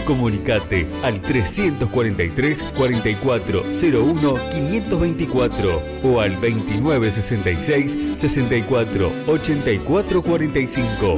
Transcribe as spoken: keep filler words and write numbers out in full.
Comunicate al trescientos cuarenta y tres, cuarenta y cuatro cero uno, quinientos veinticuatro o al veintinueve sesenta y seis, sesenta y cuatro, ochenta y cuatro cuarenta y cinco.